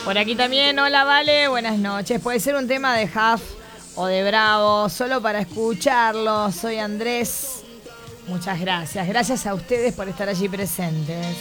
Por aquí también, hola Vale, buenas noches. Puede ser un tema de Huff o de Bravo, solo para escucharlo. Soy Andrés. Muchas gracias. Gracias a ustedes por estar allí presentes.